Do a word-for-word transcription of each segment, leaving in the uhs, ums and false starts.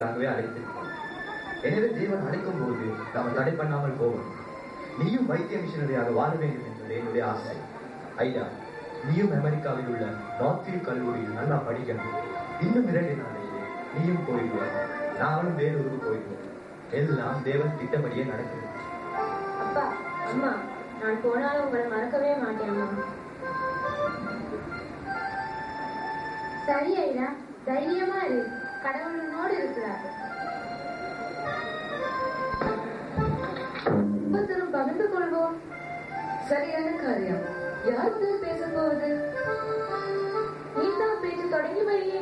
அழைத்திருக்கிறோம். எனவே தேவன் அழைக்கும் போது நாம் தடை பண்ணாமல் போவோம். நீயும் வைத்திய மிஷனரியாக வாழ வேண்டும் என்பது என்னுடைய ஆசை. ஐயா, நீயும் அமெரிக்காவில் உள்ள நார்த்வியூ கல்லூரியில் நல்லா படிக்கணும். இன்னும் இரண்டு நாளையே நீயும் போயிடுவார், நானும் வேலூருக்கு போயிடுவோம். எல்லாம் தேவன் திட்டப்படியே நடக்குது. அப்பா, அம்மா, நான் போனாலும் உங்களை மறக்கவே மாட்டேன் அம்மா. சரி ஐயா, தைரியமா இரு, கடவுள் உன்னோடு இருக்கிறார். ஒவ்வொருத்தரும் பகிர்ந்து கொள்வோம். சரியான காரியம். யார் முதல் பேச போவது? நீதான் பேச்சு தொடங்கி வையே.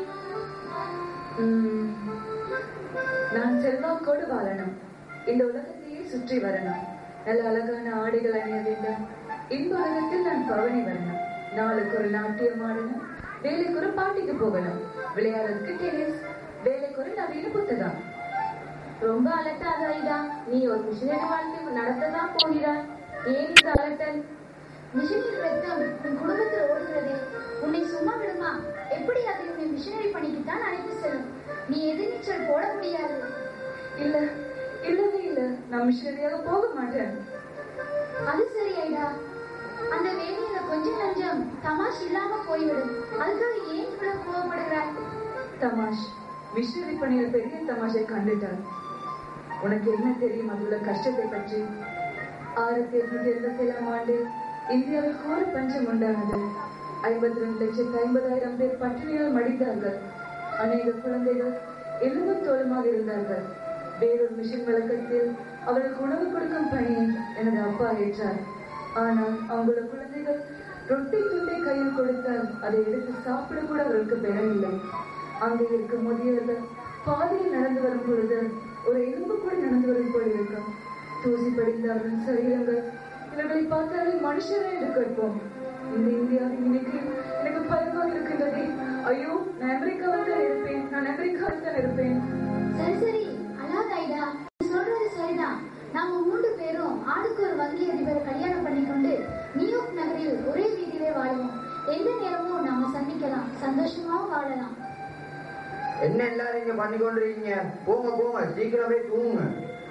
நான் செல்வாக்கோடு வாழணும், இந்த உலகத்தையே சுற்றி வரணும், நல்ல அழகான ஆடைகள் அணிய வேண்டும், இந்த உலகத்தில் நான் பவனி வரணும், நாளுக்கு ஒரு நாட்டியம் ஆடணும், வேலைக்கு ஒரு பாட்டிக்கு போகணும், விளையாடுறதுக்கு டென்னிஸ், வேலைக்கு ஒரு நவீன புத்தகம். ரொம்ப அலட்டாத ஐயா, நீ ஒரு மிஷனரி வாழ்க்கை நடத்ததான் போகிறாய். ஏன் இந்த அலட்டல்? மிஷனரி ரத்தம் உன் குடும்பத்தில் ஓடுகிறதே, உன்னை சும்மா விடுமா? எப்படி அதை உன்னை மிஷனரி பணிக்குத்தான் அழைத்து செல்லும். நீ எதிர்நீச்சல் போட முடியாது. இல்ல, இல்லவே இல்ல, நான் மிஷனரியாக போக மாட்டேன். அது சரி ஐயா, அந்த வேலையில கொஞ்சம் நஞ்சம் தமாஷ் இல்லாம போய்விடும். அதுக்காக ஏன் இவ்வளவு கோவப்படுகிறாய்? தமாஷ், மிஷனரி பணியில பெரிய தமாஷை கண்டுட்டார். உனக்கு என்ன தெரியும் அதுள்ள கஷ்டத்தை பற்றி? ஆயிரத்தி எட்நூத்தி எழுபத்தி ஏழாம் ஆண்டு இந்தியாவில் கோர பஞ்சம் உண்டானது. ஐம்பத்தி ரெண்டு லட்சத்து ஐம்பதாயிரம் பேர் பட்டினியால் மடிந்தார்கள். அநேக குழந்தைகள் எலும்பும் தோலுமாக இருந்தார்கள். வேறொரு மிஷன் வழக்கத்தில் அவர்களுக்கு உணவு கொடுக்கும் பணியை எனது அப்பா ஏற்றார். ஆனால் அவங்களோட குழந்தைகள் ரொட்டி துண்டை கையில் கொடுத்தால் அதை எடுத்து சாப்பிட கூட அவர்களுக்கு பெறவில்லை. அங்கே இருக்கும் முதியவர்கள் பாதையில் நடந்து வரும் பொழுது ஒரு எலும்பு கூட நடந்து வரும் போல் இருக்கும். தூசி படிந்த அவர்கள் சரீரங்கள் இவர்களை பார்த்தாலே மனுஷரே என்று கேட்போம். இந்த இந்தியாவின் இன்னைக்கு எனக்கு பயமாக இருக்கின்றதே. ஐயோ, நான் அமெரிக்காவில் தான் இருப்பேன், நான் அமெரிக்காவில் தான் இருப்பேன். சரி சரி, அழாத ஐயா, சொல்றது சரிதான். நாம மூன்று பேரும் ஆளுக்கு ஒரு வங்கி அதிபரை கல்யாணம் பண்ணிக்கொண்டு நியூயார்க் நகரில் ஒரே வீட்டிலே வாழுவோம். எந்த நேரமும் நாம சந்திக்கலாம், சந்தோஷமாவும் வாழலாம். என்ன எல்லாரும் இங்க பண்ணி கொண்டிருக்கீங்க? போங்க போங்க, சீக்கிரமே தூங்குங்க.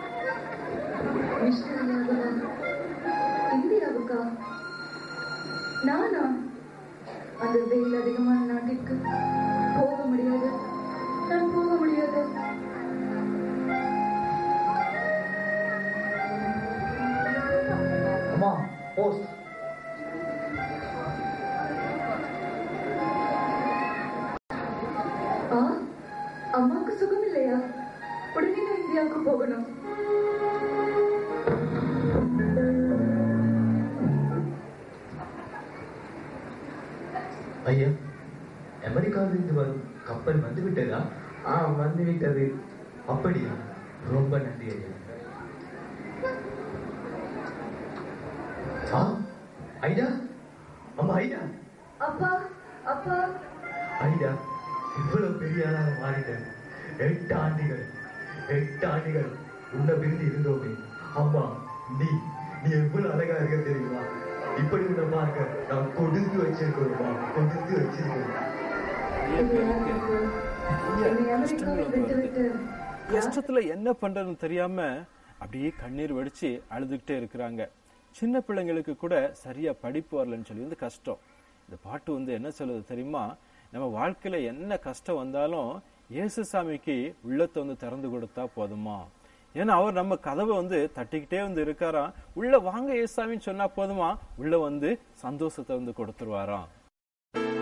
இந்தியாவுக்கா? நானா? அந்த வெயில் அதிகமான நாட்டிற்கு போக முடியாது, நான் போக முடியாது. அம்மா, போஸ்ட். ஆ, அம்மாவுக்கு சுகம் இல்லையா? உடனே நான் இந்தியாவுக்கு போகணும். ஐயா, அமெரிக்காவிலிருந்து வரும் கப்பல் வந்து விட்டதா? ஆ, வந்து விட்டது. அப்படியா? ரொம்ப நன்றி ஐயா. ஆ, ஐயா, அம்மா, ஐயா. அப்பா, அப்பா. ஐயா, இவ்வளவு பெரிய ஆளாக மாறிட்டேன். எட்டு ஆண்டுகள் எட்டு ஆண்டுகள் உன்னை பிரிந்து இருந்தோமே. அம்மா, நீ நீ எவ்வளவு அழகா இருக்க தெரியுமா? இப்படி உன்னை பார்க்க நான் கொடுத்து வச்சிருக்கோம்மா, கொடுத்து வச்சிருக்கோம். கஷ்டத்துல என்ன பண்றதுன்னு தெரியாம அப்படியே கண்ணீர் வடிச்சு அழுதுகிட்டே இருக்கிறாங்க. சின்ன பிள்ளைங்களுக்கு கூட சரியா படிப்பு வரலன்னு சொல்லி வந்து கஷ்டம். இந்த பாட்டு வந்து என்ன சொல்லுது தெரியுமா? நம்ம வாழ்க்கையில என்ன கஷ்டம் வந்தாலும் இயேசு சாமிக்கு உள்ளத்தை வந்து திறந்து கொடுத்தா போதுமா? ஏன்னா அவர் நம்ம கதவை வந்து தட்டிக்கிட்டே வந்து இருக்காராம். உள்ள வாங்க இயேசு சாமின்னு சொன்னா போதுமா, உள்ள வந்து சந்தோஷத்தை வந்து கொடுத்துருவாராம்.